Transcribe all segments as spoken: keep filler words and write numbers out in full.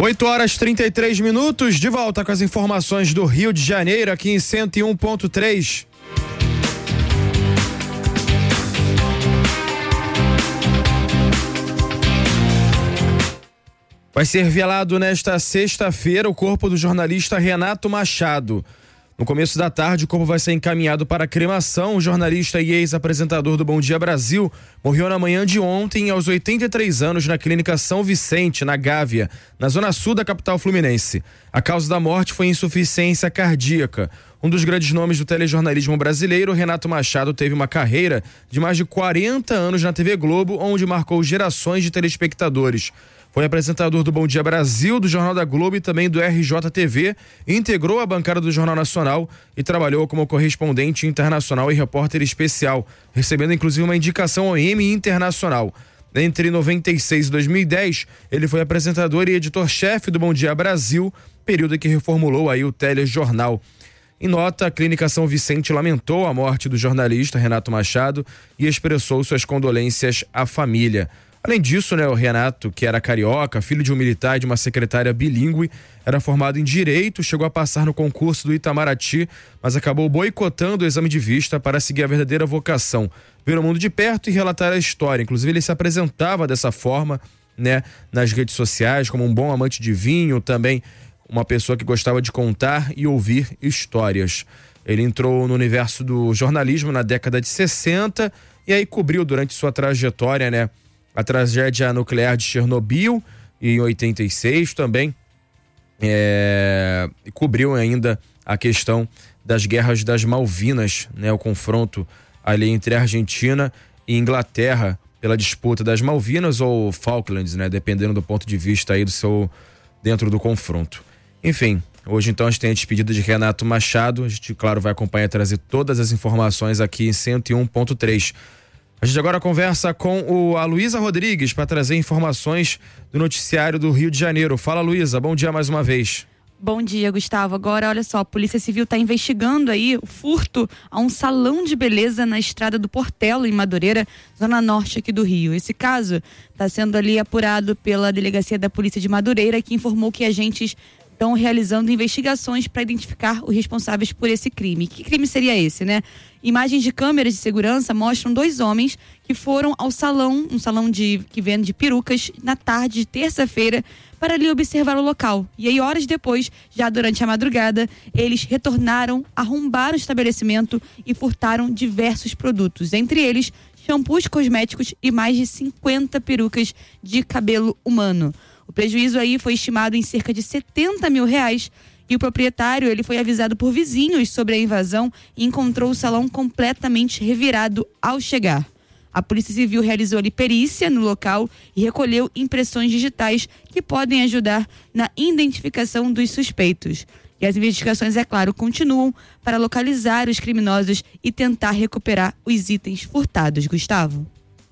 oito horas e trinta e três minutos, de volta com as informações do Rio de Janeiro, aqui em cento e um ponto três. Vai ser velado nesta sexta-feira o corpo do jornalista Renato Machado. No começo da tarde, o corpo vai ser encaminhado para a cremação. O jornalista e ex-apresentador do Bom Dia Brasil morreu na manhã de ontem, aos oitenta e três anos, na clínica São Vicente, na Gávea, na zona sul da capital fluminense. A causa da morte foi insuficiência cardíaca. Um dos grandes nomes do telejornalismo brasileiro, Renato Machado, teve uma carreira de mais de quarenta anos na T V Globo, onde marcou gerações de telespectadores. Foi apresentador do Bom Dia Brasil, do Jornal da Globo e também do R J T V, integrou a bancada do Jornal Nacional e trabalhou como correspondente internacional e repórter especial, recebendo inclusive uma indicação ao Emmy Internacional. Entre noventa e seis e dois mil e dez, ele foi apresentador e editor-chefe do Bom Dia Brasil, período em que reformulou aí o telejornal. Em nota, a Clínica São Vicente lamentou a morte do jornalista Renato Machado e expressou suas condolências à família. Além disso, né, o Renato, que era carioca, filho de um militar e de uma secretária bilíngue, era formado em Direito, chegou a passar no concurso do Itamaraty, mas acabou boicotando o exame de vista para seguir a verdadeira vocação, ver o mundo de perto e relatar a história. Inclusive, ele se apresentava dessa forma, né, nas redes sociais, como um bom amante de vinho, também uma pessoa que gostava de contar e ouvir histórias. Ele entrou no universo do jornalismo na década de sessenta e aí cobriu durante sua trajetória, né, a tragédia nuclear de Chernobyl, e em oitenta e seis também é, cobriu ainda a questão das guerras das Malvinas, né, o confronto ali entre a Argentina e Inglaterra pela disputa das Malvinas ou Falklands, né, dependendo do ponto de vista aí do seu, dentro do confronto. Enfim, hoje então a gente tem a despedida de Renato Machado. A gente, claro, vai acompanhar e trazer todas as informações aqui em cento e um ponto três. A gente agora conversa com o, a Luísa Rodrigues para trazer informações do noticiário do Rio de Janeiro. Fala, Luísa, bom dia mais uma vez. Bom dia, Gustavo. Agora, olha só, a Polícia Civil está investigando aí o furto a um salão de beleza na Estrada do Portelo, em Madureira, zona norte aqui do Rio. Esse caso está sendo ali apurado pela Delegacia da Polícia de Madureira, que informou que agentes estão realizando investigações para identificar os responsáveis por esse crime. Que crime seria esse, né? Imagens de câmeras de segurança mostram dois homens que foram ao salão, um salão de, que vende perucas, na tarde de terça-feira, para ali observar o local. E aí, horas depois, já durante a madrugada, eles retornaram, arrombaram o estabelecimento e furtaram diversos produtos, entre eles shampoos cosméticos e mais de cinquenta perucas de cabelo humano. O prejuízo aí foi estimado em cerca de setenta mil reais e o proprietário ele foi avisado por vizinhos sobre a invasão e encontrou o salão completamente revirado ao chegar. A Polícia Civil realizou ali perícia no local e recolheu impressões digitais que podem ajudar na identificação dos suspeitos. E as investigações, é claro, continuam para localizar os criminosos e tentar recuperar os itens furtados. Gustavo.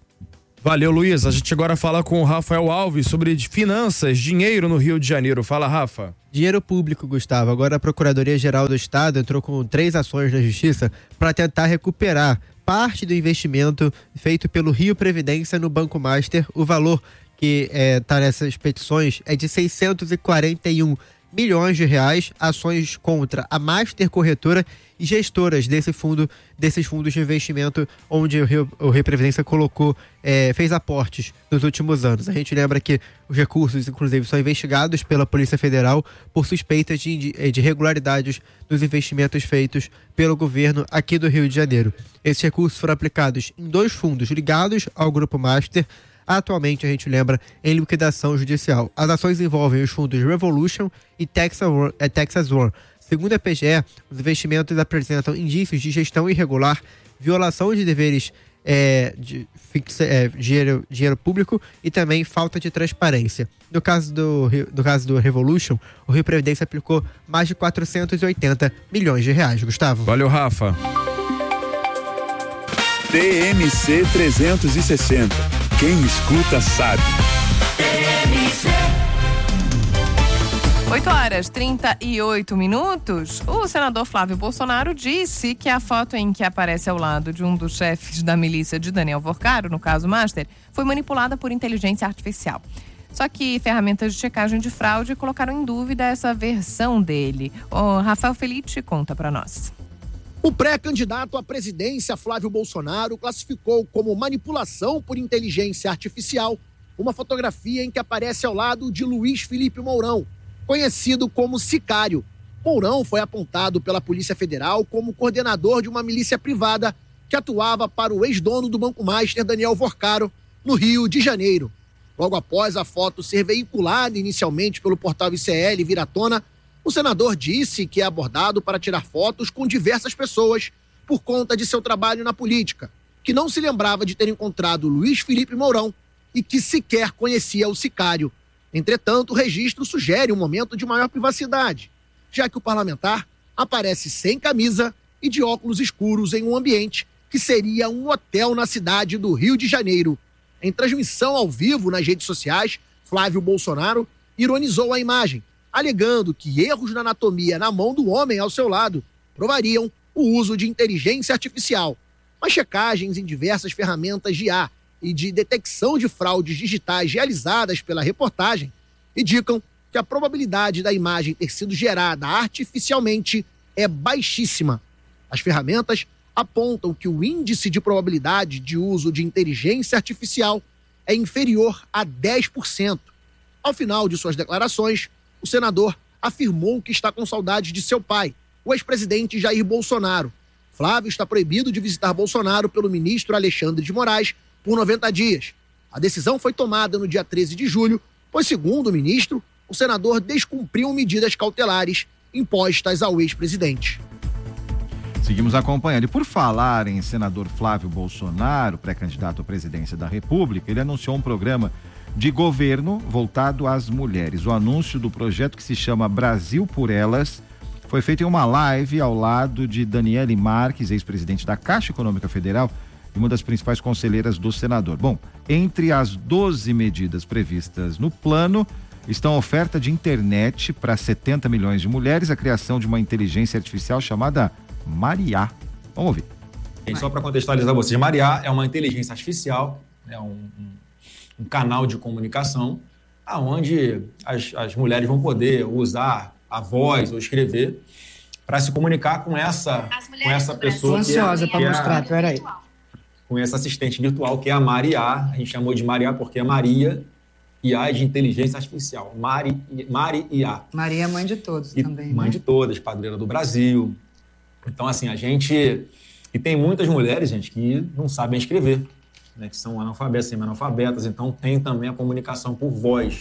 Valeu, Luiz. A gente agora fala com o Rafael Alves sobre finanças, dinheiro no Rio de Janeiro. Fala, Rafa. Dinheiro público, Gustavo. Agora a Procuradoria-Geral do Estado entrou com três ações na Justiça para tentar recuperar parte do investimento feito pelo Rio Previdência no Banco Master. O valor que está é, nessas petições é de seiscentos e quarenta e um milhões de reais, ações contra a Master Corretora e gestoras desse fundo, desses fundos de investimento onde o Rio, o Rio Previdência colocou, é, fez aportes nos últimos anos. A gente lembra que os recursos, inclusive, são investigados pela Polícia Federal por suspeitas de, de irregularidades dos investimentos feitos pelo governo aqui do Rio de Janeiro. Esses recursos foram aplicados em dois fundos ligados ao Grupo Master, atualmente, a gente lembra, em liquidação judicial. As ações envolvem os fundos Revolution e Texas One. É, Texas One. Segundo a P G E, os investimentos apresentam indícios de gestão irregular, violação de deveres é, de fixa, é, dinheiro, dinheiro público e também falta de transparência. No caso do, no caso do Revolution, o Rio Previdência aplicou mais de quatrocentos e oitenta milhões de reais. Gustavo. Valeu, Rafa. T M C trezentos e sessenta. Quem escuta sabe. oito horas e trinta e oito minutos. O senador Flávio Bolsonaro disse que a foto em que aparece ao lado de um dos chefes da milícia de Daniel Vorcaro, no caso Master, foi manipulada por inteligência artificial. Só que ferramentas de checagem de fraude colocaram em dúvida essa versão dele. O Rafael Felice conta para nós. O pré-candidato à presidência, Flávio Bolsonaro, classificou como manipulação por inteligência artificial uma fotografia em que aparece ao lado de Luiz Felipe Mourão, conhecido como Sicário. Mourão foi apontado pela Polícia Federal como coordenador de uma milícia privada que atuava para o ex-dono do Banco Master, Daniel Vorcaro, no Rio de Janeiro. Logo após a foto ser veiculada inicialmente pelo portal I C L vir à tona, o senador disse que é abordado para tirar fotos com diversas pessoas por conta de seu trabalho na política, que não se lembrava de ter encontrado Luiz Felipe Mourão e que sequer conhecia o Sicário. Entretanto, o registro sugere um momento de maior privacidade, já que o parlamentar aparece sem camisa e de óculos escuros em um ambiente que seria um hotel na cidade do Rio de Janeiro. Em transmissão ao vivo nas redes sociais, Flávio Bolsonaro ironizou a imagem, alegando que erros na anatomia na mão do homem ao seu lado provariam o uso de inteligência artificial. Mas checagens em diversas ferramentas de I A e de detecção de fraudes digitais realizadas pela reportagem indicam que a probabilidade da imagem ter sido gerada artificialmente é baixíssima. As ferramentas apontam que o índice de probabilidade de uso de inteligência artificial é inferior a dez por cento. Ao final de suas declarações, o senador afirmou que está com saudade de seu pai, o ex-presidente Jair Bolsonaro. Flávio está proibido de visitar Bolsonaro pelo ministro Alexandre de Moraes por noventa dias. A decisão foi tomada no dia treze de julho, pois, segundo o ministro, o senador descumpriu medidas cautelares impostas ao ex-presidente. Seguimos acompanhando. E por falar em senador Flávio Bolsonaro, pré-candidato à presidência da República, ele anunciou um programa de governo voltado às mulheres. O anúncio do projeto, que se chama Brasil por Elas, foi feito em uma live ao lado de Daniele Marques, ex-presidente da Caixa Econômica Federal e uma das principais conselheiras do senador. Bom, entre as doze medidas previstas no plano estão a oferta de internet para setenta milhões de mulheres, a criação de uma inteligência artificial chamada Maria. Vamos ouvir. E só para contextualizar vocês, Maria é uma inteligência artificial, é um, um, um canal de comunicação onde as, as mulheres vão poder usar a voz ou escrever para se comunicar com essa, com essa pessoa. Estou ansiosa para mostrar, peraí. Com essa assistente virtual que é a Maria. A gente chamou de Maria porque é Maria e A é de inteligência artificial. Mari, Mari e A. Maria é mãe de todos e também. Mãe né? de todas, padroeira do Brasil. Então, assim, a gente... E tem muitas mulheres, gente, que não sabem escrever, né? Que são analfabetas, semi-analfabetas. Então, tem também a comunicação por voz.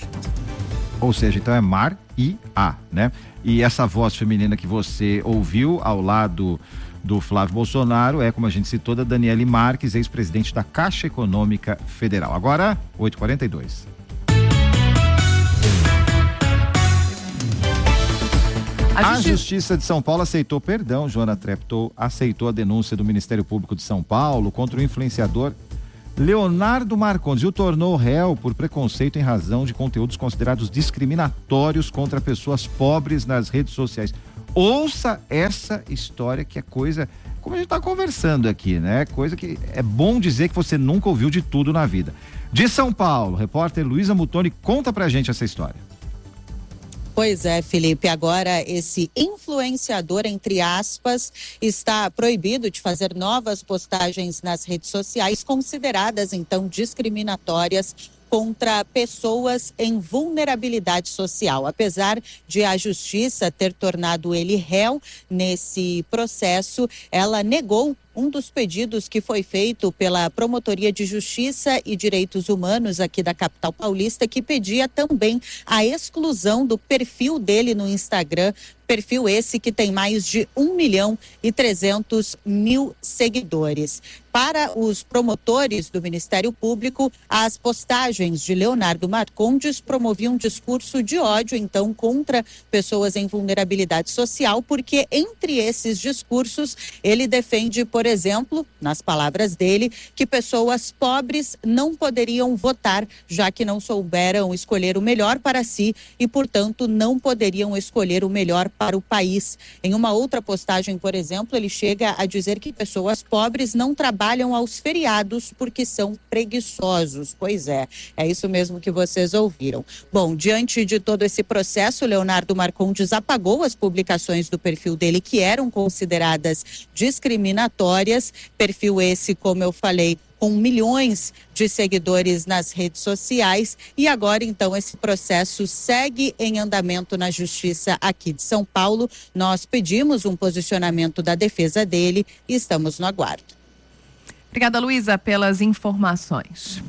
Ou seja, então é Mar e A, né? E essa voz feminina que você ouviu ao lado do Flávio Bolsonaro é, como a gente citou, da Daniele Marques, ex-presidente da Caixa Econômica Federal. Agora, oito e quarenta e dois. A Justiça de São Paulo aceitou perdão, Joana Treptow aceitou a denúncia do Ministério Público de São Paulo contra o influenciador Leonardo Marcondes e o tornou réu por preconceito em razão de conteúdos considerados discriminatórios contra pessoas pobres nas redes sociais. Ouça essa história, que é coisa, como a gente está conversando aqui, né? Coisa que é bom dizer que você nunca ouviu de tudo na vida. De São Paulo, repórter Luísa Mutoni conta pra gente essa história. Pois é, Felipe, agora esse influenciador, entre aspas, está proibido de fazer novas postagens nas redes sociais, consideradas então discriminatórias contra pessoas em vulnerabilidade social. Apesar de a justiça ter tornado ele réu nesse processo, ela negou um dos pedidos que foi feito pela Promotoria de Justiça e Direitos Humanos aqui da capital paulista, que pedia também a exclusão do perfil dele no Instagram, perfil esse que tem mais de um milhão e trezentos mil seguidores. Para os promotores do Ministério Público, as postagens de Leonardo Marcondes promoviam um discurso de ódio, então, contra pessoas em vulnerabilidade social, porque entre esses discursos ele defende, por por exemplo, nas palavras dele, que pessoas pobres não poderiam votar, já que não souberam escolher o melhor para si e, portanto, não poderiam escolher o melhor para o país. Em uma outra postagem, por exemplo, ele chega a dizer que pessoas pobres não trabalham aos feriados porque são preguiçosos. Pois é, é isso mesmo que vocês ouviram. Bom, diante de todo esse processo, Leonardo Marcondes apagou as publicações do perfil dele que eram consideradas discriminatórias. Perfil esse, como eu falei, com milhões de seguidores nas redes sociais, e agora então esse processo segue em andamento na Justiça aqui de São Paulo. Nós pedimos um posicionamento da defesa dele e estamos no aguardo. Obrigada, Luísa, pelas informações.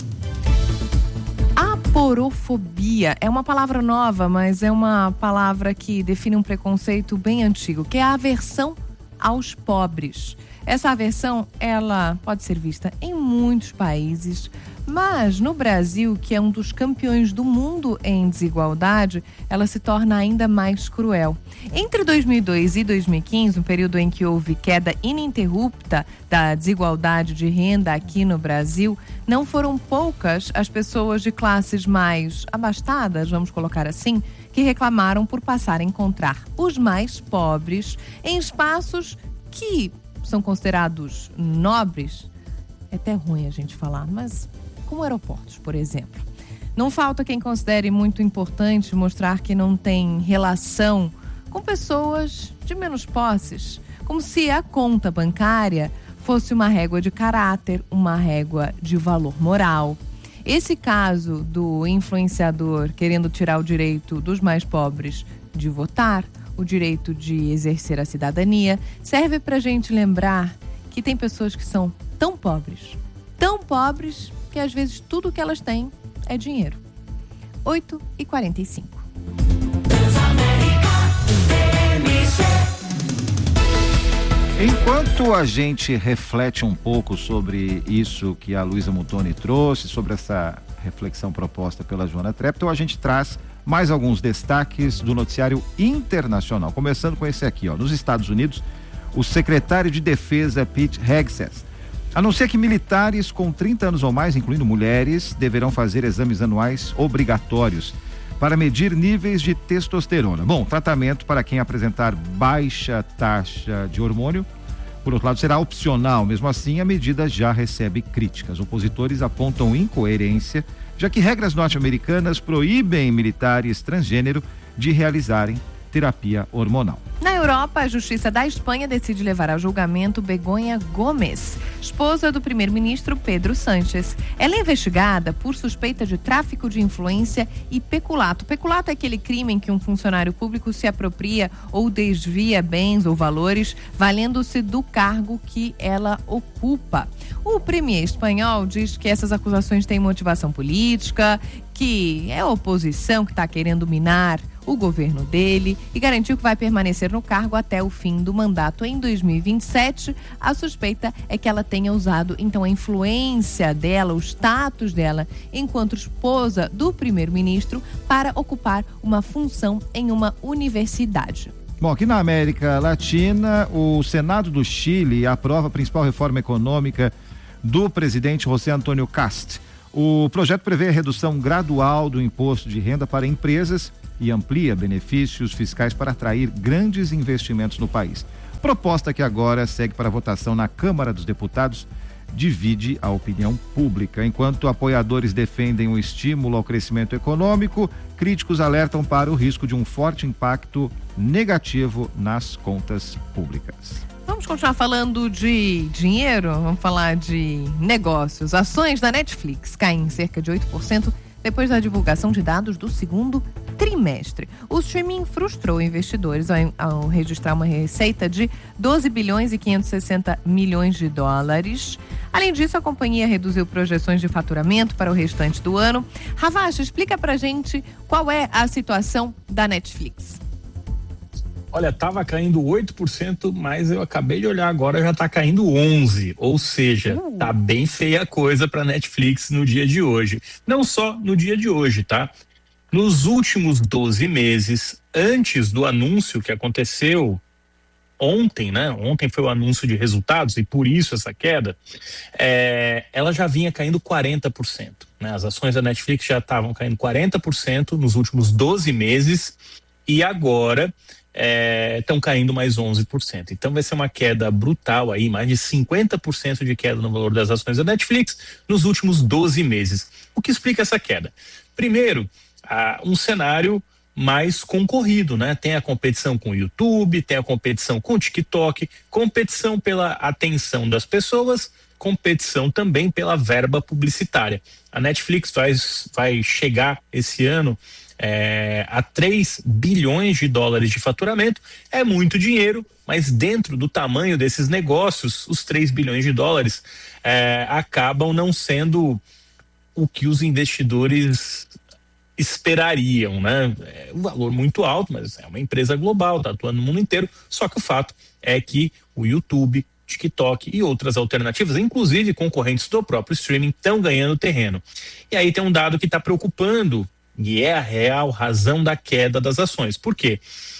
Aporofobia é uma palavra nova, mas é uma palavra que define um preconceito bem antigo, que é a aversão aos pobres. Essa aversão, ela pode ser vista em muitos países, mas no Brasil, que é um dos campeões do mundo em desigualdade, ela se torna ainda mais cruel. Entre dois mil e dois e dois mil e quinze, um período em que houve queda ininterrupta da desigualdade de renda aqui no Brasil, não foram poucas as pessoas de classes mais abastadas, vamos colocar assim, que reclamaram por passar a encontrar os mais pobres em espaços que são considerados nobres. É até ruim a gente falar, mas como aeroportos, por exemplo. Não falta quem considere muito importante mostrar que não tem relação com pessoas de menos posses, como se a conta bancária fosse uma régua de caráter, uma régua de valor moral. Esse caso do influenciador querendo tirar o direito dos mais pobres de votar, o direito de exercer a cidadania, serve para a gente lembrar que tem pessoas que são tão pobres, tão pobres, que às vezes tudo que elas têm é dinheiro. oito e quarenta e cinco. Enquanto a gente reflete um pouco sobre isso que a Luísa Muntoni trouxe, sobre essa reflexão proposta pela Joana Treptow, a gente traz mais alguns destaques do noticiário internacional. Começando com esse aqui, ó. Nos Estados Unidos, o secretário de Defesa, Pete Hegseth, anuncia que militares com trinta anos ou mais, incluindo mulheres, deverão fazer exames anuais obrigatórios para medir níveis de testosterona. Bom, tratamento para quem apresentar baixa taxa de hormônio, por outro lado, será opcional. Mesmo assim, a medida já recebe críticas. Opositores apontam incoerência, já que regras norte-americanas proíbem militares transgênero de realizarem terapia hormonal. Na Europa, a Justiça da Espanha decide levar ao julgamento Begonha Gomes, esposa do primeiro-ministro Pedro Sánchez. Ela é investigada por suspeita de tráfico de influência e peculato. Peculato é aquele crime em que um funcionário público se apropria ou desvia bens ou valores, valendo-se do cargo que ela ocupa. O premier espanhol diz que essas acusações têm motivação política, que é a oposição que está querendo minar o governo dele, e garantiu que vai permanecer no cargo até o fim do mandato em dois mil e vinte e sete. A suspeita é que ela tenha usado então a influência dela, o status dela enquanto esposa do primeiro-ministro para ocupar uma função em uma universidade. Bom, aqui na América Latina, o Senado do Chile aprova a principal reforma econômica do presidente José Antônio Kast. O projeto prevê a redução gradual do imposto de renda para empresas e amplia benefícios fiscais para atrair grandes investimentos no país. Proposta que agora segue para votação na Câmara dos Deputados divide a opinião pública. Enquanto apoiadores defendem um estímulo ao crescimento econômico, críticos alertam para o risco de um forte impacto negativo nas contas públicas. Vamos continuar falando de dinheiro, vamos falar de negócios. Ações da Netflix caem cerca de oito por cento depois da divulgação de dados do segundo trimestre. O streaming frustrou investidores ao, ao registrar uma receita de doze bilhões e quinhentos e sessenta milhões de dólares. Além disso, a companhia reduziu projeções de faturamento para o restante do ano. Ravache, explica pra gente qual é a situação da Netflix. Olha, estava caindo oito por cento, mas eu acabei de olhar agora, já está caindo onze por cento. Ou seja, uh. tá bem feia a coisa para a Netflix no dia de hoje. Não só no dia de hoje, tá? Nos últimos doze meses, antes do anúncio que aconteceu ontem, né? Ontem foi o anúncio de resultados e por isso essa queda, é, ela já vinha caindo quarenta por cento. Né? As ações da Netflix já estavam caindo quarenta por cento nos últimos doze meses e agora estão é, caindo mais onze por cento. Então vai ser uma queda brutal aí, mais de cinquenta por cento de queda no valor das ações da Netflix nos últimos doze meses. O que explica essa queda? Primeiro, ah, um cenário mais concorrido, né? Tem a competição com o YouTube, tem a competição com o TikTok, competição pela atenção das pessoas, competição também pela verba publicitária. A Netflix vai, vai chegar esse ano é, a três bilhões de dólares de faturamento. É muito dinheiro, mas dentro do tamanho desses negócios, os três bilhões de dólares é, acabam não sendo o que os investidores esperariam, né? É um valor muito alto, mas é uma empresa global, está atuando no mundo inteiro, só que o fato é que o YouTube, TikTok e outras alternativas, inclusive concorrentes do próprio streaming, estão ganhando terreno. E aí tem um dado que está preocupando, e é a real razão da queda das ações. Por quê?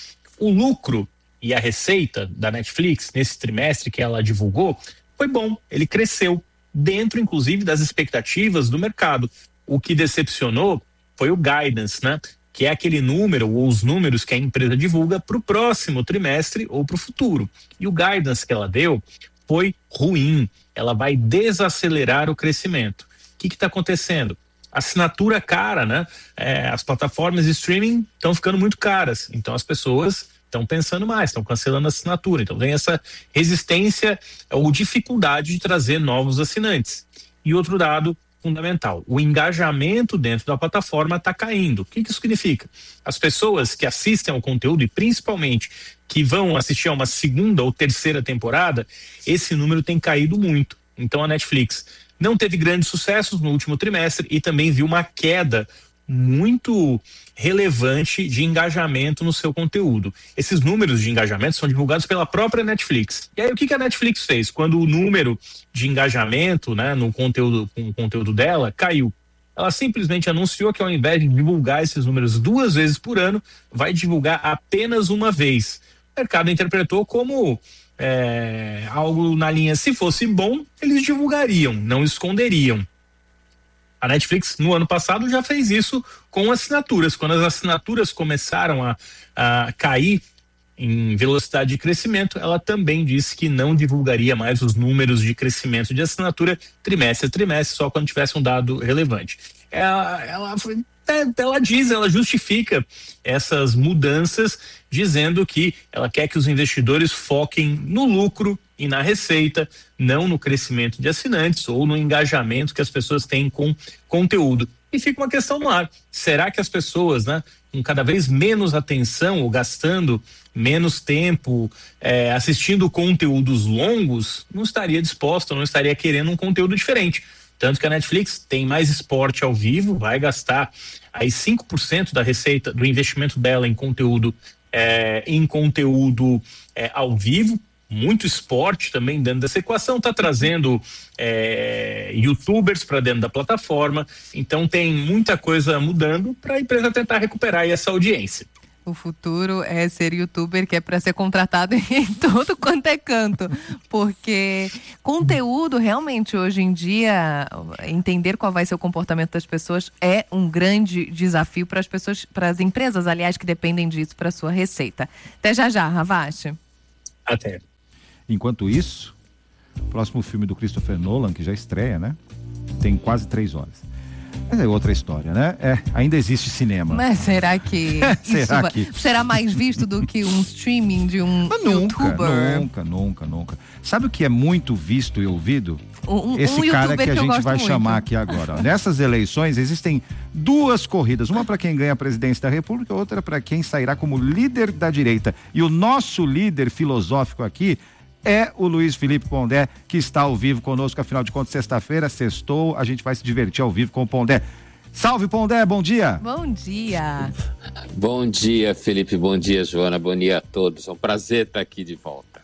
O lucro e a receita da Netflix, nesse trimestre que ela divulgou, foi bom, ele cresceu, dentro inclusive das expectativas do mercado. O que decepcionou foi o guidance, né? Que é aquele número ou os números que a empresa divulga para o próximo trimestre ou para o futuro. E o guidance que ela deu foi ruim. Ela vai desacelerar o crescimento. O que está acontecendo? Assinatura cara, né? É, as plataformas de streaming estão ficando muito caras. Então as pessoas estão pensando mais, estão cancelando a assinatura. Então tem essa resistência ou dificuldade de trazer novos assinantes. E outro dado fundamental, o engajamento dentro da plataforma está caindo. O que, que isso significa? As pessoas que assistem ao conteúdo e principalmente que vão assistir a uma segunda ou terceira temporada, esse número tem caído muito. Então a Netflix não teve grandes sucessos no último trimestre e também viu uma queda muito relevante de engajamento no seu conteúdo. Esses números de engajamento são divulgados pela própria Netflix. E aí o que, que a Netflix fez? Quando o número de engajamento, né, no conteúdo, com o conteúdo dela caiu, ela simplesmente anunciou que ao invés de divulgar esses números duas vezes por ano, vai divulgar apenas uma vez. O mercado interpretou como é, algo na linha, se fosse bom, eles divulgariam, não esconderiam. A Netflix, no ano passado, já fez isso com assinaturas. Quando as assinaturas começaram a, a cair em velocidade de crescimento, ela também disse que não divulgaria mais os números de crescimento de assinatura trimestre a trimestre, só quando tivesse um dado relevante. Ela, ela, ela diz, ela justifica essas mudanças, dizendo que ela quer que os investidores foquem no lucro e na receita, não no crescimento de assinantes ou no engajamento que as pessoas têm com conteúdo. E fica uma questão no ar. Será que as pessoas, né, com cada vez menos atenção ou gastando menos tempo é, assistindo conteúdos longos, não estaria disposta, não estaria querendo um conteúdo diferente? Tanto que a Netflix tem mais esporte ao vivo, vai gastar aí cinco por cento da receita, do investimento dela em conteúdo, é, em conteúdo é, ao vivo. Muito esporte também dentro dessa equação, está trazendo é, youtubers para dentro da plataforma, então tem muita coisa mudando para a empresa tentar recuperar essa audiência. O futuro é ser youtuber, que é para ser contratado em todo quanto é canto, porque conteúdo realmente hoje em dia, entender qual vai ser o comportamento das pessoas é um grande desafio para as pessoas, para as empresas, aliás, que dependem disso para sua receita. Até já já, Ravache. Até. Enquanto isso, o próximo filme do Christopher Nolan, que já estreia, né? Tem quase três horas. Mas é outra história, né? É, ainda existe cinema. Mas será que será isso vai, que será mais visto do que um streaming de um Mas nunca, youtuber? Nunca, nunca, nunca. Sabe o que é muito visto e ouvido? Um, Esse um cara que a que gente vai muito. chamar aqui agora. Nessas eleições existem duas corridas, uma para quem ganha a presidência da República, outra para quem sairá como líder da direita. E o nosso líder filosófico aqui é o Luiz Felipe Pondé, que está ao vivo conosco. Afinal de contas, sexta-feira, sextou, a gente vai se divertir ao vivo com o Pondé. Salve, Pondé, bom dia! Bom dia! Bom dia, Felipe, bom dia, Joana, bom dia a todos. É um prazer estar aqui de volta.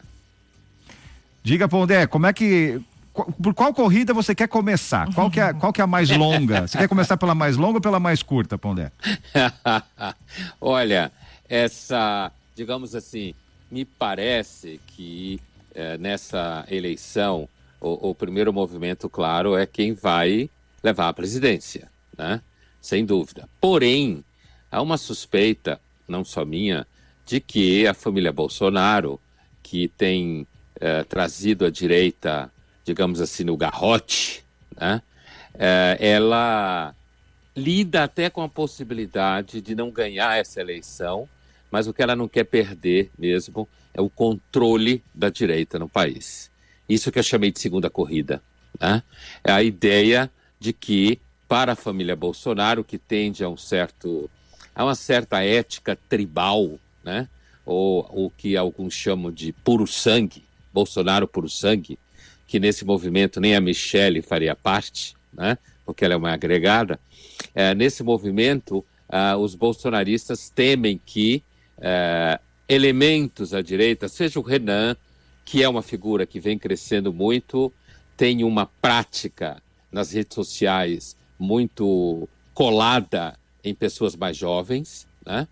Diga, Pondé, como é que... Por qual corrida você quer começar? Qual que é, qual que é a mais longa? Você quer começar pela mais longa ou pela mais curta, Pondé? Olha, essa, digamos assim, me parece que eh, nessa eleição o, o primeiro movimento, claro, é quem vai levar a presidência, né? Sem dúvida. Porém, há uma suspeita, não só minha, de que a família Bolsonaro, que tem eh, trazido a direita, digamos assim, no garrote, né? Eh, ela lida até com a possibilidade de não ganhar essa eleição, mas o que ela não quer perder mesmo é o controle da direita no país. Isso que eu chamei de segunda corrida, né? É a ideia de que, para a família Bolsonaro, que tende a um certo, a uma certa ética tribal, né? Ou o que alguns chamam de puro sangue, Bolsonaro puro sangue, que nesse movimento nem a Michelle faria parte, né? Porque ela é uma agregada. É, nesse movimento, ah, os bolsonaristas temem que eh, elementos à direita, seja o Renan, que é uma figura que vem crescendo muito, tem uma prática nas redes sociais muito colada em pessoas mais jovens, né?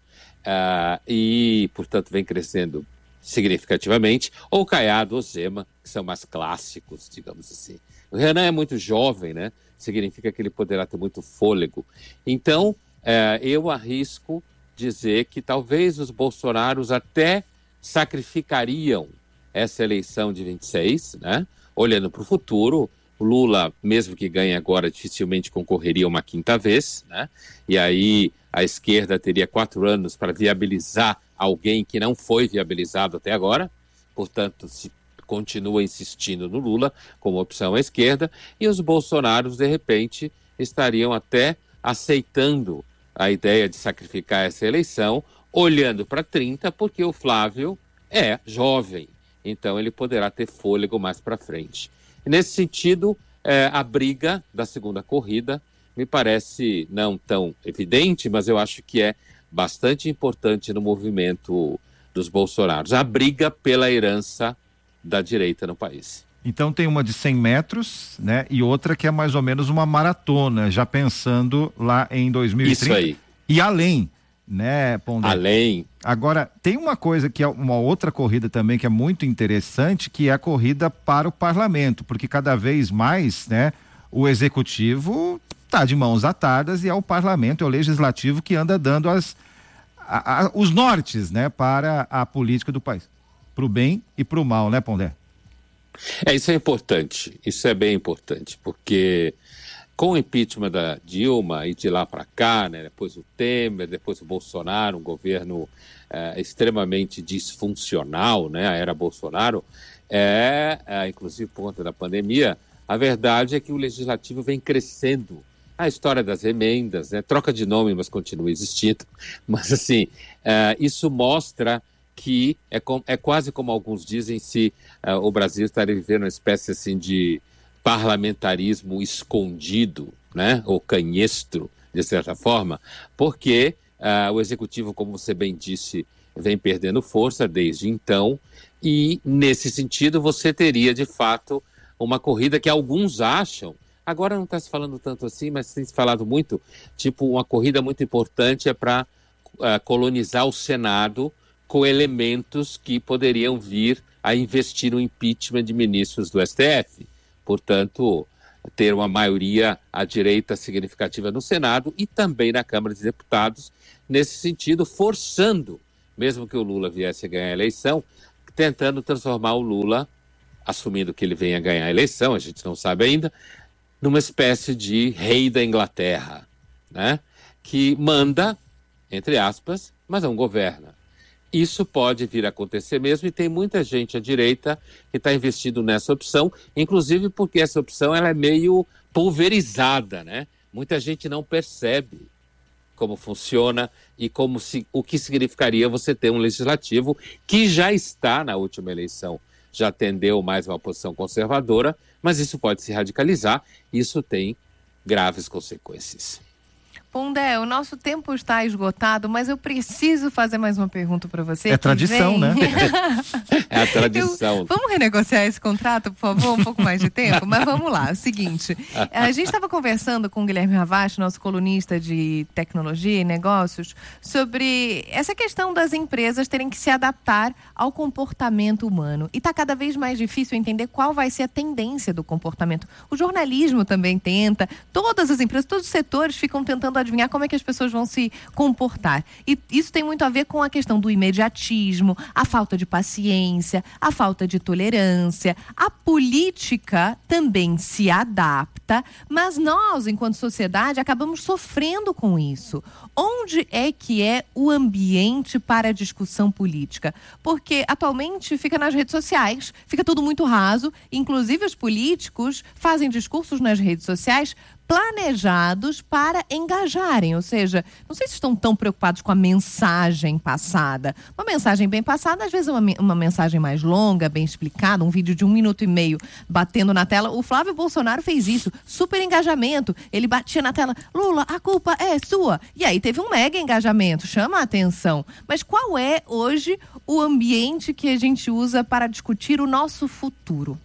Uh, e, portanto, vem crescendo significativamente, ou Caiado ou Zema, que são mais clássicos, digamos assim. O Renan é muito jovem, né? Significa que ele poderá ter muito fôlego. Então, uh, eu arrisco dizer que talvez os bolsonaros até sacrificariam essa eleição de vinte e seis, né? Olhando para o futuro, o Lula, mesmo que ganhe agora, dificilmente concorreria uma quinta vez, né? E aí a esquerda teria quatro anos para viabilizar alguém que não foi viabilizado até agora, portanto, se continua insistindo no Lula como opção à esquerda, e os bolsonaros, de repente, estariam até aceitando a ideia de sacrificar essa eleição, olhando para trinta, porque o Flávio é jovem, então ele poderá ter fôlego mais para frente. Nesse sentido, é, a briga da segunda corrida me parece não tão evidente, mas eu acho que é bastante importante no movimento dos bolsonaros. A briga pela herança da direita no país. Então tem uma de cem metros, né? E outra que é mais ou menos uma maratona, já pensando lá em dois mil e trinta. Isso aí. E além, né, Pondé? Além. Agora, tem uma coisa que é uma outra corrida também que é muito interessante, que é a corrida para o parlamento, porque cada vez mais, né, o executivo está de mãos atadas e é o parlamento, é o legislativo que anda dando as, a, a, os nortes, né, para a política do país, para o bem e para o mal, né, Pondé? É, isso é importante, isso é bem importante, porque com o impeachment da Dilma e de lá para cá, né, depois o Temer, depois o Bolsonaro, um governo é, extremamente disfuncional, né, a era Bolsonaro, é, é, inclusive por conta da pandemia, a verdade é que o legislativo vem crescendo. A história das emendas, né, troca de nome, mas continua existindo, mas assim, é, isso mostra que é, com, é quase como alguns dizem, se uh, o Brasil estaria vivendo uma espécie assim de parlamentarismo escondido, né, ou canhestro, de certa forma, porque uh, o executivo, como você bem disse, vem perdendo força desde então, e nesse sentido você teria de fato uma corrida que alguns acham, agora não está se falando tanto assim, mas tem se falado muito, tipo uma corrida muito importante é para uh, colonizar o Senado com elementos que poderiam vir a investir no impeachment de ministros do S T F. Portanto, ter uma maioria à direita significativa no Senado e também na Câmara dos Deputados, nesse sentido, forçando, mesmo que o Lula viesse a ganhar a eleição, tentando transformar o Lula, assumindo que ele venha ganhar a eleição, a gente não sabe ainda, numa espécie de rei da Inglaterra, né? Que manda, entre aspas, mas não governa. Isso pode vir a acontecer mesmo e tem muita gente à direita que está investindo nessa opção, inclusive porque essa opção ela é meio pulverizada, né? Muita gente não percebe como funciona e como se, o que significaria você ter um legislativo que já está na última eleição, já tendeu mais uma posição conservadora, mas isso pode se radicalizar e isso tem graves consequências. Pondé, o nosso tempo está esgotado, mas eu preciso fazer mais uma pergunta para você. É tradição, vem... né? É a tradição. Eu... Vamos renegociar esse contrato, por favor? Um pouco mais de tempo? Mas vamos lá, é o seguinte. A gente estava conversando com o Guilherme Ravache, nosso colunista de tecnologia e negócios, sobre essa questão das empresas terem que se adaptar ao comportamento humano. E está cada vez mais difícil entender qual vai ser a tendência do comportamento. O jornalismo também tenta, todas as empresas, todos os setores ficam tentando adivinhar como é que as pessoas vão se comportar. E isso tem muito a ver com a questão do imediatismo, a falta de paciência, a falta de tolerância. A política também se adapta, mas nós, enquanto sociedade, acabamos sofrendo com isso. Onde é que é o ambiente para a discussão política? Porque atualmente fica nas redes sociais, fica tudo muito raso, inclusive os políticos fazem discursos nas redes sociais planejados para engajarem, ou seja, não sei se estão tão preocupados com a mensagem passada. Uma mensagem bem passada, às vezes uma, uma mensagem mais longa, bem explicada, um vídeo de um minuto e meio batendo na tela. O Flávio Bolsonaro fez isso, super engajamento. Ele batia na tela, Lula, a culpa é sua. E aí teve um mega engajamento, chama a atenção. Mas qual é hoje o ambiente que a gente usa para discutir o nosso futuro?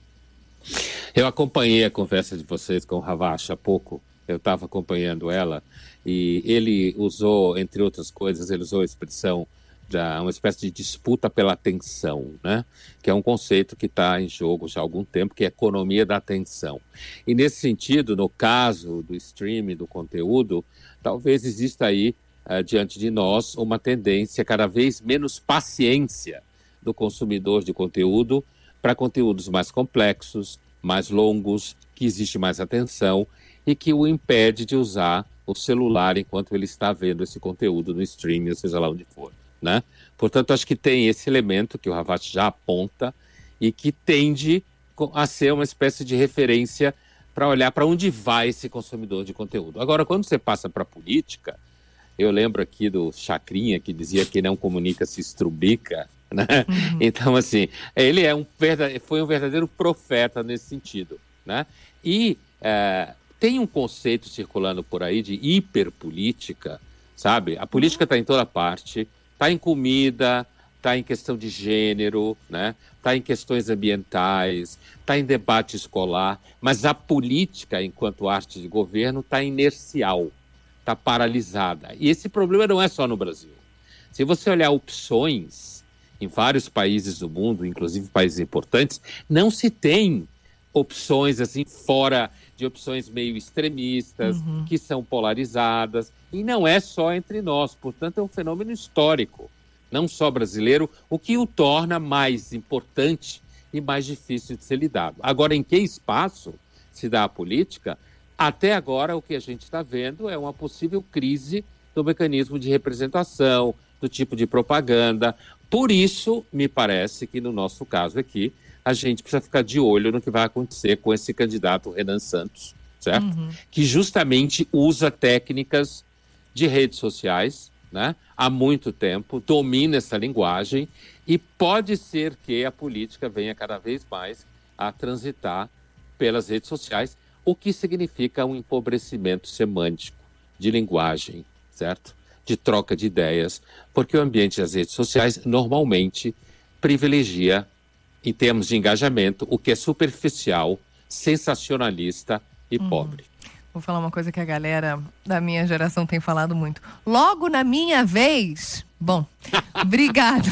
Eu acompanhei a conversa de vocês com o Ravache há pouco, eu estava acompanhando ela, e ele usou, entre outras coisas, ele usou a expressão de uma espécie de disputa pela atenção, né? Que é um conceito que está em jogo já há algum tempo, que é a economia da atenção. E nesse sentido, no caso do streaming, do conteúdo, talvez exista aí, uh, diante de nós, uma tendência cada vez menos paciência do consumidor de conteúdo para conteúdos mais complexos, mais longos, que existe mais atenção e que o impede de usar o celular enquanto ele está vendo esse conteúdo no streaming, ou seja lá onde for, né? Portanto, acho que tem esse elemento que o Ravache já aponta e que tende a ser uma espécie de referência para olhar para onde vai esse consumidor de conteúdo. Agora, quando você passa para a política, eu lembro aqui do Chacrinha, que dizia que não comunica se estrubica, né? Uhum. Então, assim, ele é um verdade... foi um verdadeiro profeta nesse sentido, né? E é, tem um conceito circulando por aí de hiperpolítica, sabe? A política está em toda parte, está em comida, está em questão de gênero, né? Está em questões ambientais, está em debate escolar, mas a política, enquanto arte de governo, está inercial, está paralisada. E esse problema não é só no Brasil. Se você olhar opções em vários países do mundo, inclusive países importantes, não se tem opções assim fora de opções meio extremistas, uhum. que são polarizadas, e não é só entre nós, portanto é um fenômeno histórico, não só brasileiro, o que o torna mais importante e mais difícil de ser lidado. Agora, em que espaço se dá a política? Até agora, o que a gente está vendo é uma possível crise do mecanismo de representação, do tipo de propaganda. Por isso, me parece que no nosso caso aqui, a gente precisa ficar de olho no que vai acontecer com esse candidato Renan Santos, certo? Uhum. Que justamente usa técnicas de redes sociais, né? Há muito tempo, domina essa linguagem e pode ser que a política venha cada vez mais a transitar pelas redes sociais, o que significa um empobrecimento semântico de linguagem, certo? De troca de ideias, porque o ambiente das redes sociais normalmente privilegia, em termos de engajamento, o que é superficial, sensacionalista e uhum. pobre. Vou falar uma coisa que a galera da minha geração tem falado muito. Logo na minha vez. Bom, obrigada.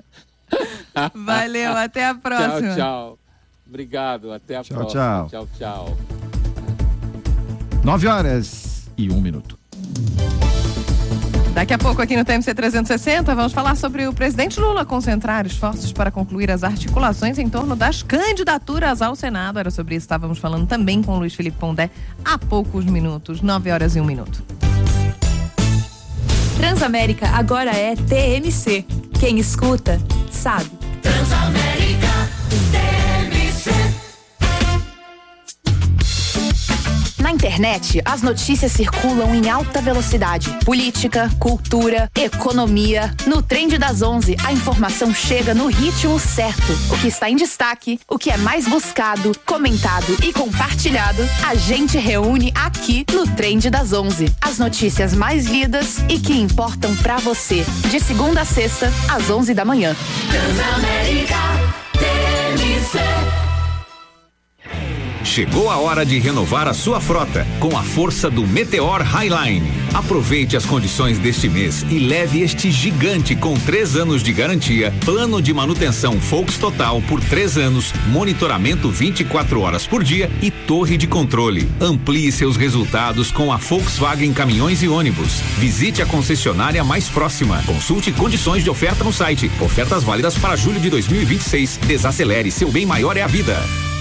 Valeu, até a próxima. Tchau, tchau. Obrigado, até a tchau, próxima. Tchau, tchau. Tchau, Nove horas e um minuto. Daqui a pouco aqui no T M C trezentos e sessenta vamos falar sobre o presidente Lula concentrar esforços para concluir as articulações em torno das candidaturas ao Senado. Era sobre isso que estávamos falando também com o Luiz Felipe Pondé há poucos minutos, nove horas e um minuto. Transamérica agora é T M C. Quem escuta, sabe. Transamérica T M C. Na internet, as notícias circulam em alta velocidade. Política, cultura, economia. No Trend das onze, a informação chega no ritmo certo. O que está em destaque, o que é mais buscado, comentado e compartilhado, a gente reúne aqui no Trend das onze. As notícias mais lidas e que importam pra você. De segunda a sexta, às onze da manhã. Transamérica T M C. Chegou a hora de renovar a sua frota com a força do Meteor Highline. Aproveite as condições deste mês e leve este gigante com três anos de garantia, plano de manutenção Volks Total por três anos, monitoramento vinte e quatro horas por dia e torre de controle. Amplie seus resultados com a Volkswagen Caminhões e Ônibus. Visite a concessionária mais próxima. Consulte condições de oferta no site. Ofertas válidas para julho de dois mil e vinte e seis. Desacelere, seu bem maior é a vida.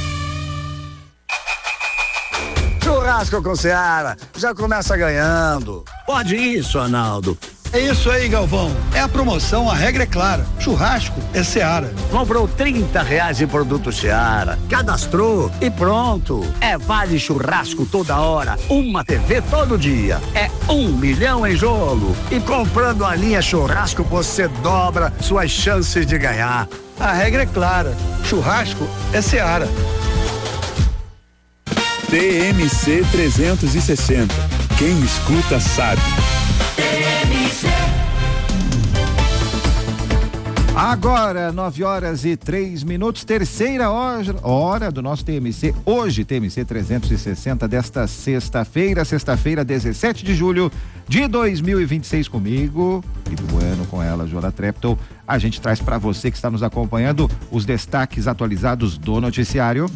Churrasco com Seara, já começa ganhando. Pode isso, Arnaldo. É isso aí, Galvão. É a promoção, a regra é clara. Churrasco é Seara. Comprou trinta reais em produto Seara, cadastrou e pronto. É vale churrasco toda hora, uma T V todo dia. É um milhão em jogo. E comprando a linha churrasco, você dobra suas chances de ganhar. A regra é clara. Churrasco é Seara. T M C trezentos e sessenta. Quem escuta sabe. T M C. Agora, nove horas e três minutos, terceira hora, hora do nosso T M C. Hoje, T M C trezentos e sessenta desta sexta-feira, sexta-feira, dezessete de julho de dois mil e vinte e seis, comigo, Felipe Bueno, com ela, Joana Treptow. A gente traz para você que está nos acompanhando os destaques atualizados do noticiário.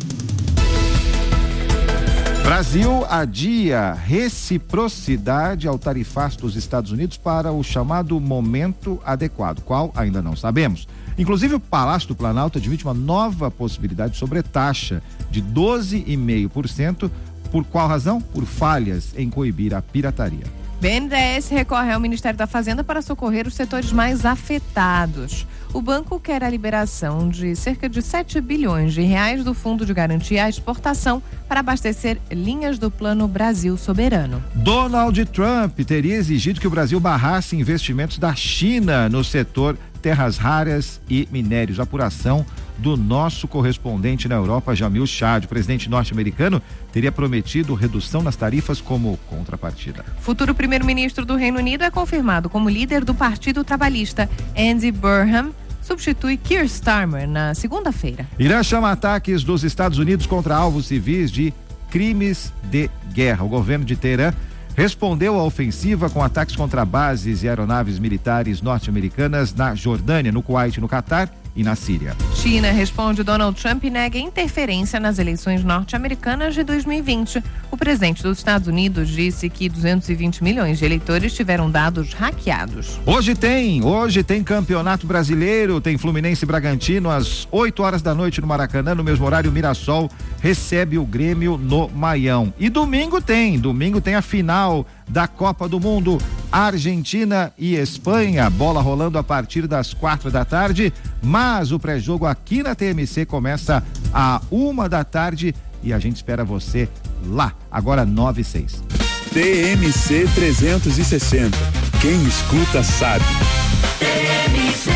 Brasil adia reciprocidade ao tarifaço dos Estados Unidos para o chamado momento adequado, qual ainda não sabemos. Inclusive, o Palácio do Planalto admite uma nova possibilidade de sobretaxa de doze vírgula cinco por cento. Por qual razão? Por falhas em coibir a pirataria. B N D E S recorre ao Ministério da Fazenda para socorrer os setores mais afetados. O banco quer a liberação de cerca de sete bilhões de reais do Fundo de Garantia à Exportação para abastecer linhas do Plano Brasil Soberano. Donald Trump teria exigido que o Brasil barrasse investimentos da China no setor terras raras e minérios. Apuração do nosso correspondente na Europa, Jamil Chad. O presidente norte-americano teria prometido redução nas tarifas como contrapartida. Futuro primeiro-ministro do Reino Unido é confirmado como líder do Partido Trabalhista. Andy Burnham substitui Keir Starmer na segunda-feira. Irã chama ataques dos Estados Unidos contra alvos civis de crimes de guerra. O governo de Teherã respondeu à ofensiva com ataques contra bases e aeronaves militares norte-americanas na Jordânia, no Kuwait, no Catar e na Síria. China responde Donald Trump e nega interferência nas eleições norte-americanas de dois mil e vinte. O presidente dos Estados Unidos disse que duzentos e vinte milhões de eleitores tiveram dados hackeados. Hoje tem, hoje tem Campeonato Brasileiro, tem Fluminense e Bragantino às oito horas da noite no Maracanã, no mesmo horário Mirassol recebe o Grêmio no Maião. E domingo tem, domingo tem a final da Copa do Mundo, Argentina e Espanha, bola rolando a partir das quatro da tarde, mas o pré-jogo aqui na T M C começa à uma da tarde e a gente espera você lá, agora nove e seis. T M C trezentos e sessenta, quem escuta sabe. T M C.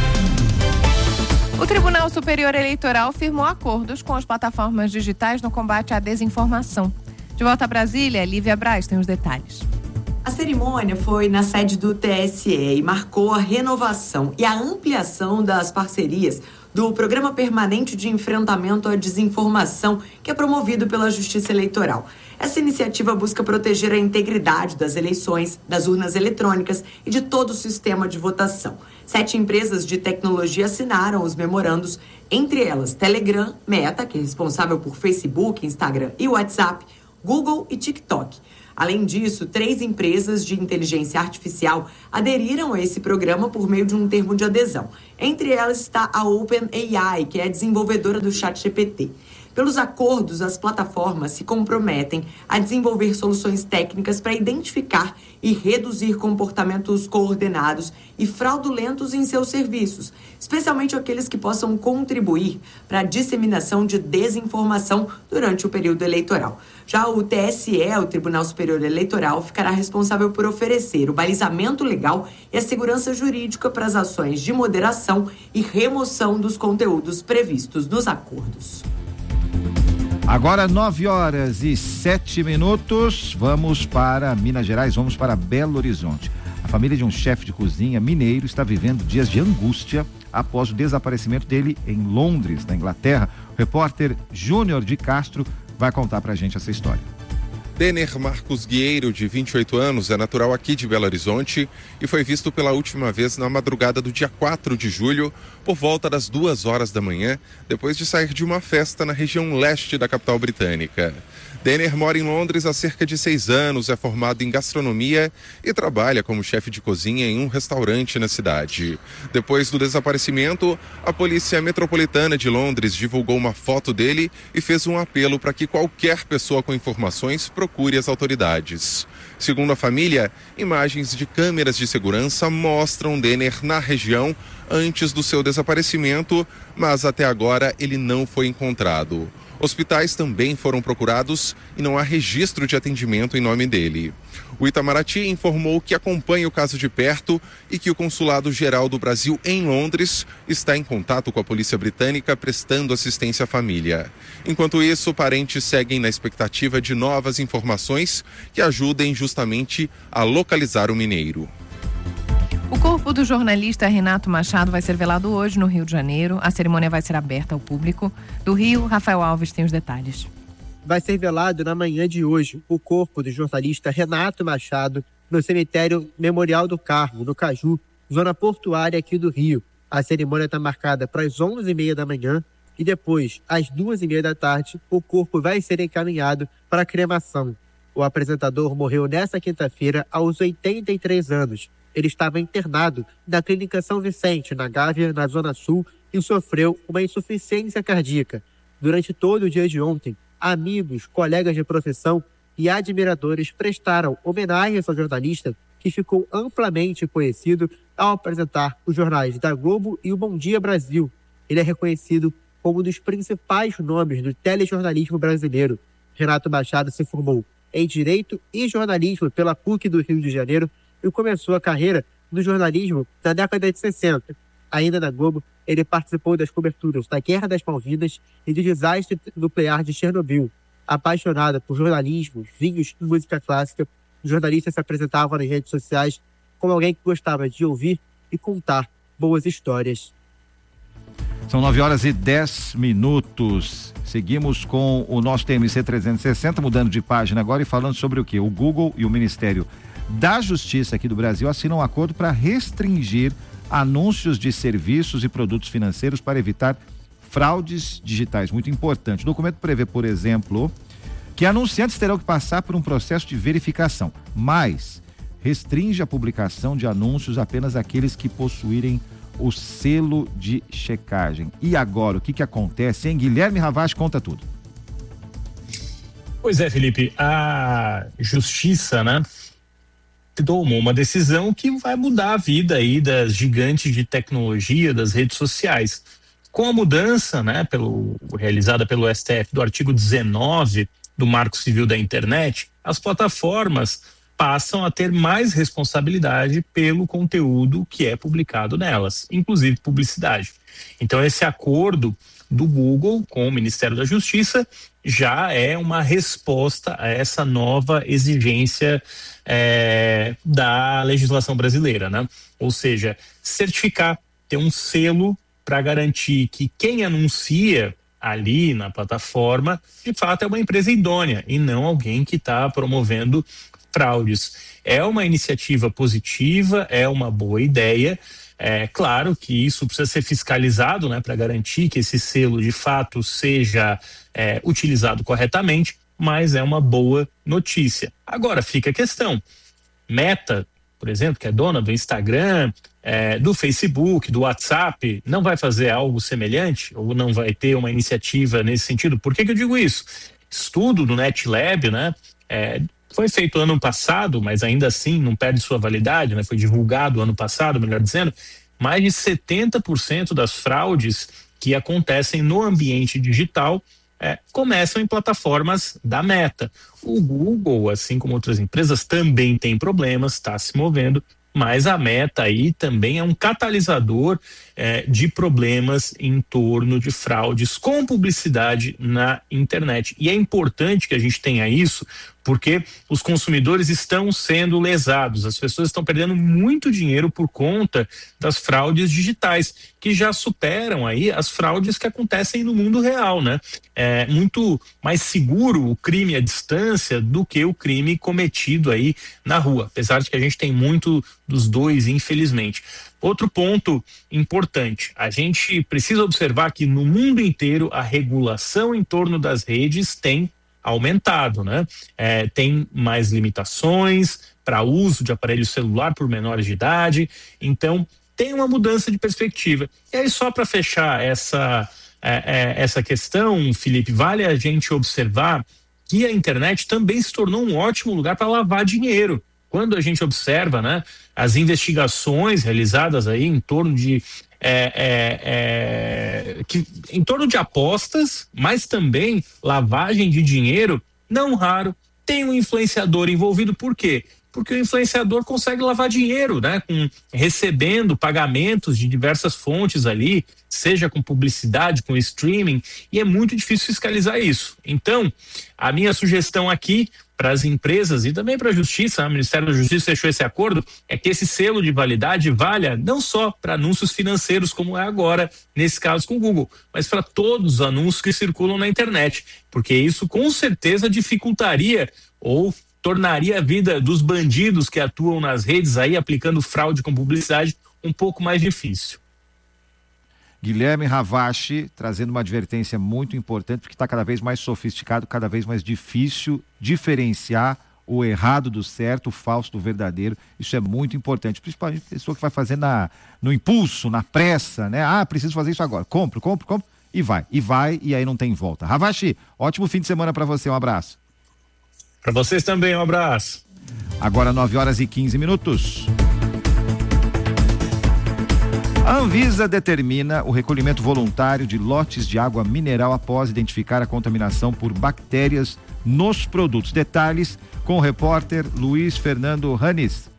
O Tribunal Superior Eleitoral firmou acordos com as plataformas digitais no combate à desinformação. De volta a Brasília, Lívia Braz tem os detalhes. A cerimônia foi na sede do T S E e marcou a renovação e a ampliação das parcerias do Programa Permanente de Enfrentamento à Desinformação, que é promovido pela Justiça Eleitoral. Essa iniciativa busca proteger a integridade das eleições, das urnas eletrônicas e de todo o sistema de votação. Sete empresas de tecnologia assinaram os memorandos, entre elas Telegram, Meta, que é responsável por Facebook, Instagram e WhatsApp, Google e TikTok. Além disso, três empresas de inteligência artificial aderiram a esse programa por meio de um termo de adesão. Entre elas está a OpenAI, que é a desenvolvedora do ChatGPT. Pelos acordos, as plataformas se comprometem a desenvolver soluções técnicas para identificar e reduzir comportamentos coordenados e fraudulentos em seus serviços, especialmente aqueles que possam contribuir para a disseminação de desinformação durante o período eleitoral. Já o T S E, o Tribunal Superior Eleitoral, ficará responsável por oferecer o balizamento legal e a segurança jurídica para as ações de moderação e remoção dos conteúdos previstos nos acordos. Agora nove horas e sete minutos, vamos para Minas Gerais, vamos para Belo Horizonte. A família de um chefe de cozinha mineiro está vivendo dias de angústia após o desaparecimento dele em Londres, na Inglaterra. O repórter Júnior de Castro vai contar pra gente essa história. Denner Marcos Guieiro, de vinte e oito anos, é natural aqui de Belo Horizonte e foi visto pela última vez na madrugada do dia quatro de julho, por volta das duas horas da manhã, depois de sair de uma festa na região leste da capital britânica. Denner mora em Londres há cerca de seis anos, é formado em gastronomia e trabalha como chefe de cozinha em um restaurante na cidade. Depois do desaparecimento, a Polícia Metropolitana de Londres divulgou uma foto dele e fez um apelo para que qualquer pessoa com informações procure as autoridades. Segundo a família, imagens de câmeras de segurança mostram Denner na região antes do seu desaparecimento, mas até agora ele não foi encontrado. Hospitais também foram procurados e não há registro de atendimento em nome dele. O Itamaraty informou que acompanha o caso de perto e que o Consulado-Geral do Brasil em Londres está em contato com a polícia britânica prestando assistência à família. Enquanto isso, parentes seguem na expectativa de novas informações que ajudem justamente a localizar o mineiro. O corpo do jornalista Renato Machado vai ser velado hoje no Rio de Janeiro. A cerimônia vai ser aberta ao público. Do Rio, Rafael Alves tem os detalhes. Vai ser velado na manhã de hoje o corpo do jornalista Renato Machado no cemitério Memorial do Carmo, no Caju, zona portuária aqui do Rio. A cerimônia está marcada para as onze e meia da manhã e depois, às duas e meia da tarde, o corpo vai ser encaminhado para a cremação. O apresentador morreu nesta quinta-feira aos oitenta e três anos. Ele estava internado na Clínica São Vicente, na Gávea, na Zona Sul, e sofreu uma insuficiência cardíaca. Durante todo o dia de ontem, amigos, colegas de profissão e admiradores prestaram homenagens ao jornalista, que ficou amplamente conhecido ao apresentar os jornais da Globo e o Bom Dia Brasil. Ele é reconhecido como um dos principais nomes do telejornalismo brasileiro. Renato Machado se formou em Direito e Jornalismo pela P U C do Rio de Janeiro e começou a carreira no jornalismo na década de sessenta. Ainda na Globo, ele participou das coberturas da Guerra das Malvinas e do desastre nuclear de Chernobyl. Apaixonado por jornalismo, vinhos e música clássica, o jornalista se apresentava nas redes sociais como alguém que gostava de ouvir e contar boas histórias. São nove horas e dez minutos. Seguimos com o nosso T M C trezentos e sessenta, mudando de página agora e falando sobre o quê? O Google e o Ministério da Justiça aqui do Brasil assinam um acordo para restringir anúncios de serviços e produtos financeiros para evitar fraudes digitais. Muito importante. O documento prevê, por exemplo, que anunciantes terão que passar por um processo de verificação, mas restringe a publicação de anúncios apenas àqueles que possuírem o selo de checagem. E agora, o que que acontece, hein? Guilherme Ravache conta tudo. Pois é, Felipe, a Justiça, né, tomou uma decisão que vai mudar a vida aí das gigantes de tecnologia, das redes sociais. Com a mudança, né, pelo, realizada pelo S T F do artigo dezenove do Marco Civil da Internet, as plataformas passam a ter mais responsabilidade pelo conteúdo que é publicado nelas, inclusive publicidade. Então, esse acordo do Google com o Ministério da Justiça já é uma resposta a essa nova exigência é, da legislação brasileira, né? Ou seja, certificar, ter um selo para garantir que quem anuncia ali na plataforma, de fato, é uma empresa idônea e não alguém que está promovendo fraudes. É uma iniciativa positiva, é uma boa ideia. É claro que isso precisa ser fiscalizado, né, para garantir que esse selo de fato seja é, utilizado corretamente, mas é uma boa notícia. Agora fica a questão: Meta por exemplo, que é dona do Instagram, é, do Facebook, do WhatsApp, não vai fazer algo semelhante ou não vai ter uma iniciativa nesse sentido? Por que que eu digo isso? Estudo do NetLab, né? É, foi feito ano passado, mas ainda assim não perde sua validade, né? Foi divulgado ano passado, melhor dizendo, mais de setenta por cento das fraudes que acontecem no ambiente digital é, começam em plataformas da Meta. O Google, assim como outras empresas, também tem problemas, está se movendo, mas a Meta aí também é um catalisador é, de problemas em torno de fraudes com publicidade na internet. E é importante que a gente tenha isso, porque os consumidores estão sendo lesados, as pessoas estão perdendo muito dinheiro por conta das fraudes digitais, que já superam aí as fraudes que acontecem no mundo real, né? É muito mais seguro o crime à distância do que o crime cometido aí na rua, apesar de que a gente tem muito dos dois, infelizmente. Outro ponto importante, a gente precisa observar que no mundo inteiro a regulação em torno das redes tem aumentado, né? É, tem mais limitações para uso de aparelho celular por menores de idade, então tem uma mudança de perspectiva. E aí, só para fechar essa, é, é, essa questão, Felipe, vale a gente observar que a internet também se tornou um ótimo lugar para lavar dinheiro. Quando a gente observa, né, as investigações realizadas aí em torno de É, é, é, que, em torno de apostas, mas também lavagem de dinheiro, não raro tem um influenciador envolvido. Por quê? Porque o influenciador consegue lavar dinheiro, né? Com, recebendo pagamentos de diversas fontes ali, seja com publicidade, com streaming, e é muito difícil fiscalizar isso. Então, a minha sugestão aqui para as empresas e também para a Justiça, o Ministério da Justiça fechou esse acordo, é que esse selo de validade valha não só para anúncios financeiros, como é agora, nesse caso com o Google, mas para todos os anúncios que circulam na internet, porque isso com certeza dificultaria ou tornaria a vida dos bandidos que atuam nas redes aí, aplicando fraude com publicidade, um pouco mais difícil. Guilherme Ravache trazendo uma advertência muito importante, porque está cada vez mais sofisticado, cada vez mais difícil diferenciar o errado do certo, o falso do verdadeiro. Isso é muito importante, principalmente a pessoa que vai fazer na, no impulso, na pressa, né? Ah, preciso fazer isso agora. Compro, compro, compro e vai. E vai e aí não tem volta. Ravache, ótimo fim de semana para você, um abraço. Para vocês também, um abraço. Agora nove horas e quinze minutos. A Anvisa determina o recolhimento voluntário de lotes de água mineral após identificar a contaminação por bactérias nos produtos. Detalhes com o repórter Luiz Fernando Ranis.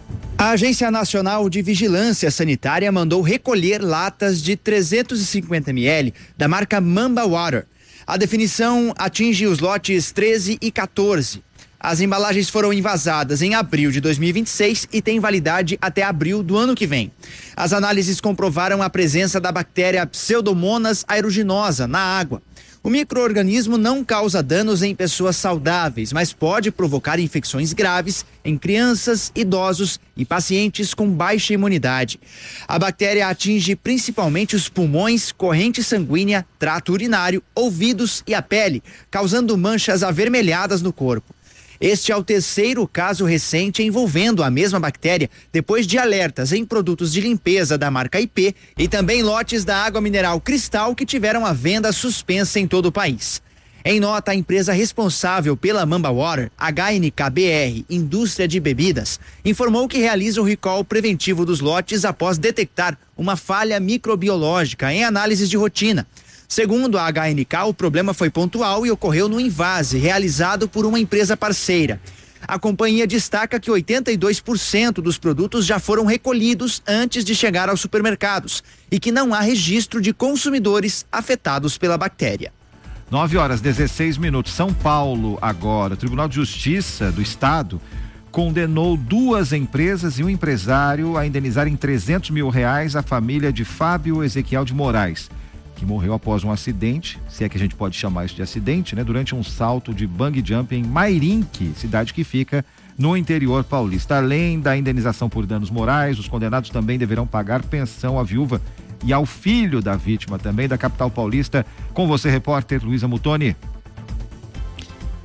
A Agência Nacional de Vigilância Sanitária mandou recolher latas de trezentos e cinquenta mililitros da marca Mamba Water. A definição atinge os lotes treze e quatorze. As embalagens foram envasadas em abril de dois mil e vinte e seis e têm validade até abril do ano que vem. As análises comprovaram a presença da bactéria Pseudomonas aeruginosa na água. O micro-organismo não causa danos em pessoas saudáveis, mas pode provocar infecções graves em crianças, idosos e pacientes com baixa imunidade. A bactéria atinge principalmente os pulmões, corrente sanguínea, trato urinário, ouvidos e a pele, causando manchas avermelhadas no corpo. Este é o terceiro caso recente envolvendo a mesma bactéria, depois de alertas em produtos de limpeza da marca I P e também lotes da água mineral Cristal que tiveram a venda suspensa em todo o país. Em nota, a empresa responsável pela Mamba Water, H N K B R, Indústria de Bebidas, informou que realiza o recall preventivo dos lotes após detectar uma falha microbiológica em análises de rotina. Segundo a H N K, o problema foi pontual e ocorreu no invase realizado por uma empresa parceira. A companhia destaca que oitenta e dois por cento dos produtos já foram recolhidos antes de chegar aos supermercados e que não há registro de consumidores afetados pela bactéria. nove horas e dezesseis minutos. São Paulo agora. O Tribunal de Justiça do Estado condenou duas empresas e um empresário a indenizar em trezentos mil reais a família de Fábio Ezequiel de Moraes, que morreu após um acidente, se é que a gente pode chamar isso de acidente, né? Durante um salto de bungee jump em Mairinque, cidade que fica no interior paulista. Além da indenização por danos morais, os condenados também deverão pagar pensão à viúva e ao filho da vítima também da capital paulista. Com você, repórter Luísa Mutoni.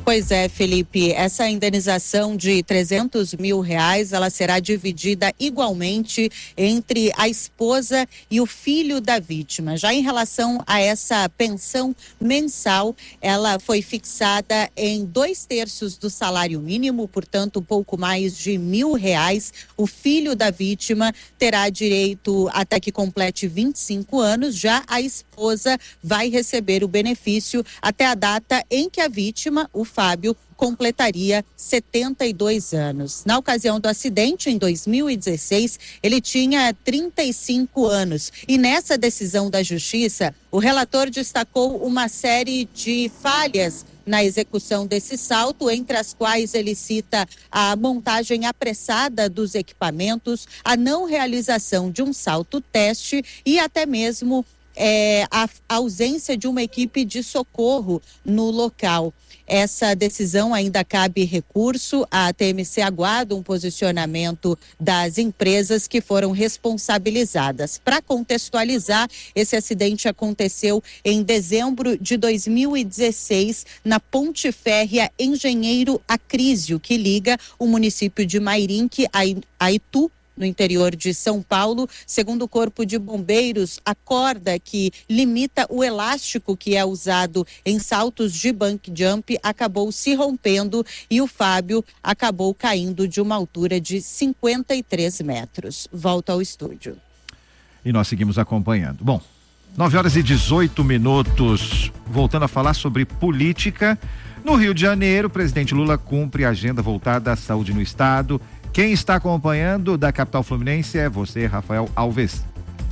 Pois é, Felipe, essa indenização de trezentos mil reais, ela será dividida igualmente entre a esposa e o filho da vítima. Já em relação a essa pensão mensal, ela foi fixada em dois terços do salário mínimo, portanto, pouco mais de mil reais. O filho da vítima terá direito até que complete vinte e cinco anos, já a esposa vai receber o benefício até a data em que a vítima, o Fábio, completaria setenta e dois anos. Na ocasião do acidente, em dois mil e dezesseis, ele tinha trinta e cinco anos. E nessa decisão da Justiça, o relator destacou uma série de falhas na execução desse salto, entre as quais ele cita a montagem apressada dos equipamentos, a não realização de um salto-teste e até mesmo é, a ausência de uma equipe de socorro no local. Essa decisão ainda cabe recurso. A T M C aguarda um posicionamento das empresas que foram responsabilizadas. Para contextualizar, esse acidente aconteceu em dezembro de dois mil e dezesseis na ponte férrea Engenheiro Acrísio, que liga o município de Mairinque a Itu, no interior de São Paulo. Segundo o Corpo de Bombeiros, a corda que limita o elástico que é usado em saltos de bungee jump acabou se rompendo e o Fábio acabou caindo de uma altura de cinquenta e três metros. Volta ao estúdio. E nós seguimos acompanhando. Bom, nove horas e dezoito minutos, voltando a falar sobre política. No Rio de Janeiro, o presidente Lula cumpre a agenda voltada à saúde no estado. Quem está acompanhando da capital fluminense é você, Rafael Alves.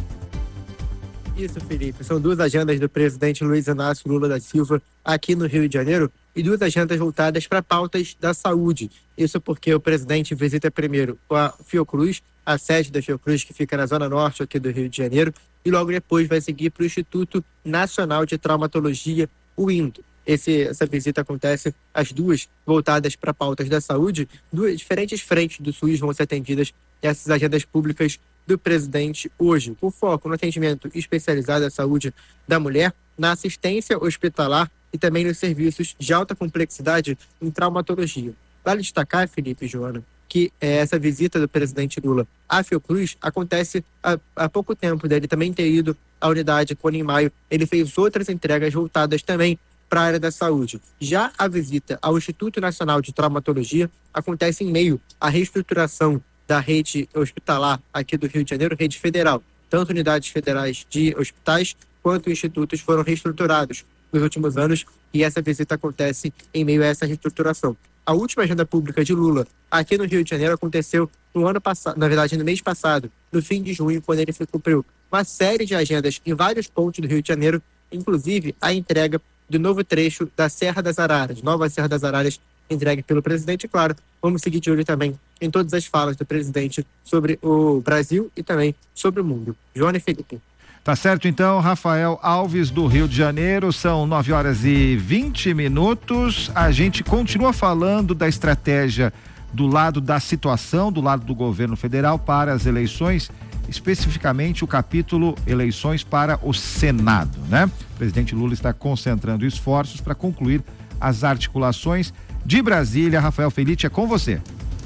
Isso, Felipe. São duas agendas do presidente Luiz Inácio Lula da Silva aqui no Rio de Janeiro e duas agendas voltadas para pautas da saúde. Isso porque o presidente visita primeiro a Fiocruz, a sede da Fiocruz, que fica na zona norte aqui do Rio de Janeiro, e logo depois vai seguir para o Instituto Nacional de Traumatologia, o I N T. Esse, essa visita acontece, as duas voltadas para pautas da saúde, duas diferentes frentes do SUS vão ser atendidas nessas agendas públicas do presidente hoje, com foco no atendimento especializado à saúde da mulher, na assistência hospitalar e também nos serviços de alta complexidade em traumatologia. Vale destacar, Felipe e Joana, que eh, essa visita do presidente Lula à Fiocruz acontece há, há pouco tempo dele também ter ido à unidade Cone em Maio. Ele fez outras entregas voltadas também para a área da saúde. Já a visita ao Instituto Nacional de Traumatologia acontece em meio à reestruturação da rede hospitalar aqui do Rio de Janeiro, rede federal. Tanto unidades federais de hospitais quanto institutos foram reestruturados nos últimos anos e essa visita acontece em meio a essa reestruturação. A última agenda pública de Lula aqui no Rio de Janeiro aconteceu no ano passado, na verdade no mês passado, no fim de junho, quando ele cumpriu uma série de agendas em vários pontos do Rio de Janeiro, inclusive a entrega do novo trecho da Serra das Araras, nova Serra das Araras, entregue pelo presidente. E claro, vamos seguir de olho também em todas as falas do presidente sobre o Brasil e também sobre o mundo. Joana e Felipe. Tá certo então, Rafael Alves do Rio de Janeiro, são nove horas e vinte minutos. A gente continua falando da estratégia do lado da situação, do lado do governo federal para as eleições, especificamente o capítulo eleições para o Senado, né? O presidente Lula está concentrando esforços para concluir as articulações de Brasília. Rafael Felice, é com você.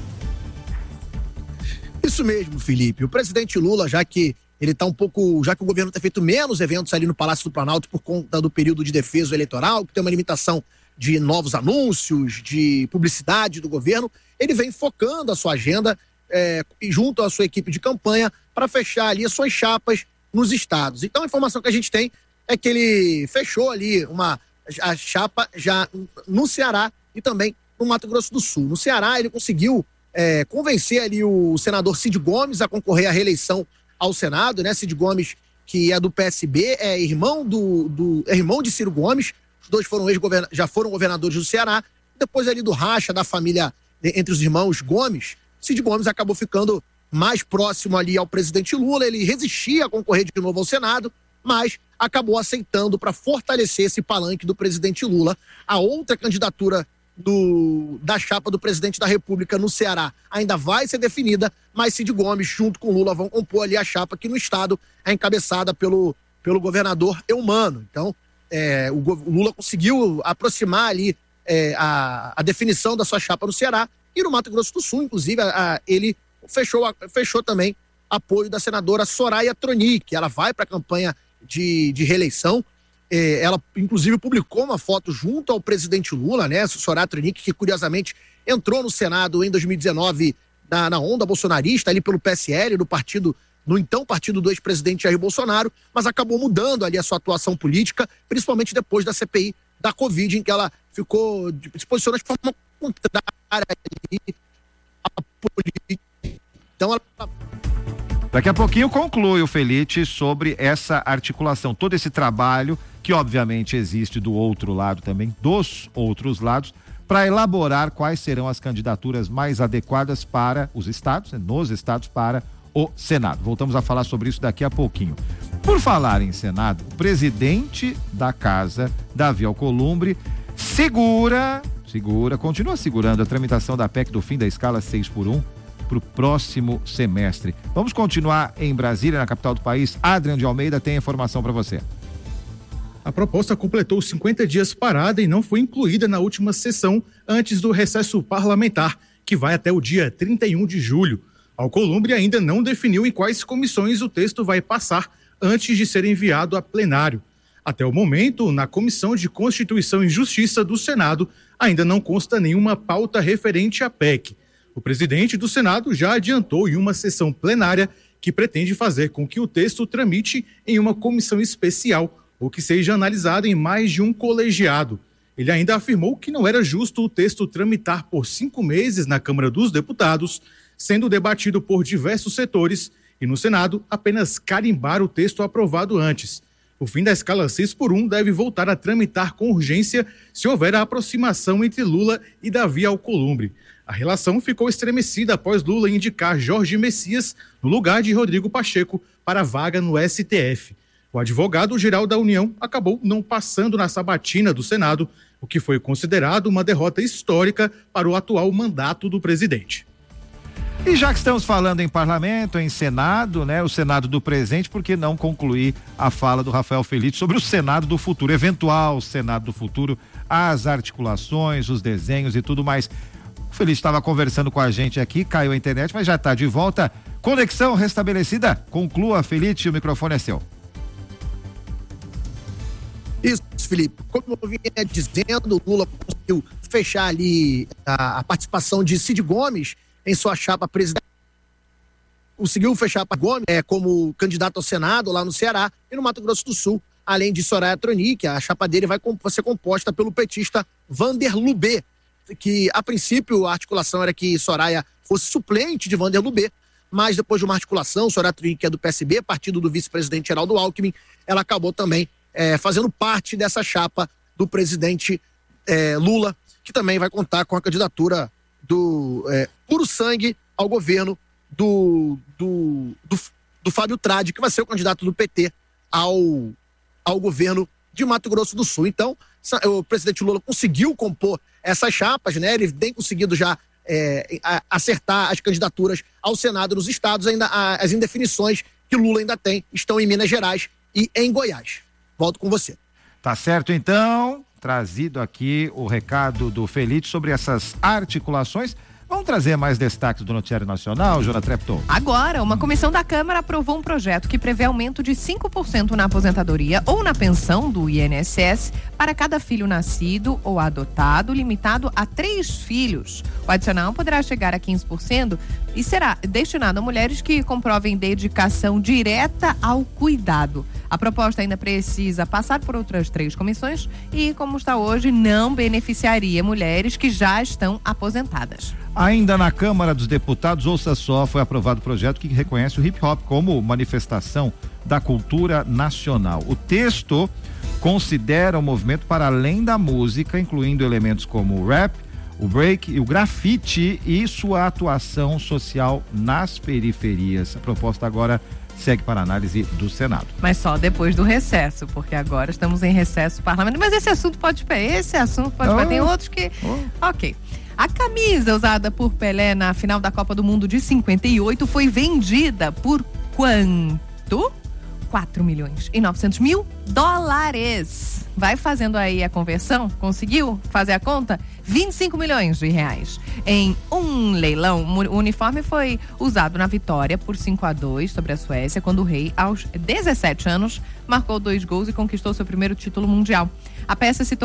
Isso mesmo, Felipe. O presidente Lula, já que ele está um pouco, já que o governo tem feito menos eventos ali no Palácio do Planalto por conta do período de defesa eleitoral, que tem uma limitação de novos anúncios, de publicidade do governo, ele vem focando a sua agenda é, junto à sua equipe de campanha para fechar ali as suas chapas nos estados. Então a informação que a gente tem é que ele fechou ali uma a chapa já no Ceará e também no Mato Grosso do Sul. No Ceará ele conseguiu é, convencer ali o senador Cid Gomes a concorrer à reeleição ao Senado, né? Cid Gomes, que é do P S B, é irmão do, do é irmão de Ciro Gomes. Os dois foram ex-govern... já foram governadores do Ceará. Depois ali do racha da família entre os irmãos Gomes, Cid Gomes acabou ficando mais próximo ali ao presidente Lula. Ele resistia a concorrer de novo ao Senado, mas acabou aceitando para fortalecer esse palanque do presidente Lula. A outra candidatura do, da chapa do presidente da República no Ceará ainda vai ser definida, mas Cid Gomes junto com Lula vão compor ali a chapa que no estado é encabeçada pelo, pelo governador Eumano. Então, É, o Lula conseguiu aproximar ali é, a, a definição da sua chapa no Ceará e no Mato Grosso do Sul, inclusive, a, a, ele fechou, a, fechou também apoio da senadora Soraya Tronic. Ela vai para a campanha de, de reeleição. É, ela, inclusive, publicou uma foto junto ao presidente Lula, né? Soraya Tronic, que curiosamente entrou no Senado em dois mil e dezenove na, na onda bolsonarista, ali pelo P S L, do partido, no então partido do ex-presidente Jair Bolsonaro, mas acabou mudando ali a sua atuação política, principalmente depois da C P I da Covid, em que ela ficou, se posicionou de forma contrária ali à política. Então ela... Daqui a pouquinho conclui o Felite sobre essa articulação, todo esse trabalho que obviamente existe do outro lado também, dos outros lados, para elaborar quais serão as candidaturas mais adequadas para os estados, nos estados, para o Senado. Voltamos a falar sobre isso daqui a pouquinho. Por falar em Senado, o presidente da casa, Davi Alcolumbre, segura, segura, continua segurando a tramitação da P E C do fim da escala seis por um para o próximo semestre. Vamos continuar em Brasília, na capital do país. Adrian de Almeida tem informação para você. A proposta completou cinquenta dias parada e não foi incluída na última sessão antes do recesso parlamentar, que vai até o dia trinta e um de julho. Alcolumbre ainda não definiu em quais comissões o texto vai passar antes de ser enviado a plenário. Até o momento, na Comissão de Constituição e Justiça do Senado, ainda não consta nenhuma pauta referente à P E C. O presidente do Senado já adiantou em uma sessão plenária que pretende fazer com que o texto tramite em uma comissão especial ou que seja analisado em mais de um colegiado. Ele ainda afirmou que não era justo o texto tramitar por cinco meses na Câmara dos Deputados, sendo debatido por diversos setores, e no Senado apenas carimbar o texto aprovado antes. O fim da escala seis por um deve voltar a tramitar com urgência se houver a aproximação entre Lula e Davi Alcolumbre. A relação ficou estremecida após Lula indicar Jorge Messias no lugar de Rodrigo Pacheco para a vaga no S T F. O advogado-geral da União acabou não passando na sabatina do Senado, o que foi considerado uma derrota histórica para o atual mandato do presidente. E já que estamos falando em parlamento, em Senado, né? O Senado do presente, por que não concluir a fala do Rafael Felite sobre o Senado do futuro, eventual Senado do futuro, as articulações, os desenhos e tudo mais. O Felite estava conversando com a gente aqui, caiu a internet, mas já está de volta. Conexão restabelecida. Conclua, Felite, o microfone é seu. Isso, Felipe. Como eu vinha dizendo, o Lula conseguiu fechar ali a, a participação de Cid Gomes em sua chapa presidencial. Conseguiu fechar a Gomes é, como candidato ao Senado lá no Ceará e no Mato Grosso do Sul, além de Soraya Tronic. A chapa dele vai ser composta pelo petista Vander Lubê, que a princípio a articulação era que Soraya fosse suplente de Vander Lubê, mas depois de uma articulação, Soraya Tronic, que é do P S B, partido do vice-presidente Geraldo Alckmin, ela acabou também É, fazendo parte dessa chapa do presidente é, Lula, que também vai contar com a candidatura do é, puro sangue ao governo do, do, do, do Fábio Tradi, que vai ser o candidato do P T ao, ao governo de Mato Grosso do Sul. Então, o presidente Lula conseguiu compor essas chapas, né? Ele tem conseguido já é, acertar as candidaturas ao Senado nos estados. Ainda as indefinições que Lula ainda tem estão em Minas Gerais e em Goiás. Volto com você. Tá certo, então, trazido aqui o recado do Felite sobre essas articulações. Vamos trazer mais destaques do Noticiário Nacional, Jona Trepton? Agora, uma comissão da Câmara aprovou um projeto que prevê aumento de cinco por cento na aposentadoria ou na pensão do I N S S para cada filho nascido ou adotado, limitado a três filhos. O adicional poderá chegar a quinze por cento e será destinado a mulheres que comprovem dedicação direta ao cuidado. A proposta ainda precisa passar por outras três comissões e, como está hoje, não beneficiaria mulheres que já estão aposentadas. Ainda na Câmara dos Deputados, ouça só, foi aprovado o projeto que reconhece o hip hop como manifestação da cultura nacional. O texto considera o movimento para além da música, incluindo elementos como o rap, o break e o grafite e sua atuação social nas periferias. A proposta agora segue para análise do Senado. Mas só depois do recesso, porque agora estamos em recesso parlamentar. Mas esse assunto pode esse assunto pode oh. tem outros que. Oh. Ok. A camisa usada por Pelé na final da Copa do Mundo de cinquenta e oito foi vendida por quanto? quatro milhões e novecentos mil dólares. Vai fazendo aí a conversão? Conseguiu fazer a conta? vinte e cinco milhões de reais. Em um leilão, o uniforme foi usado na vitória por cinco a dois sobre a Suécia, quando o rei, aos dezessete anos, marcou dois gols e conquistou seu primeiro título mundial. A peça se tornou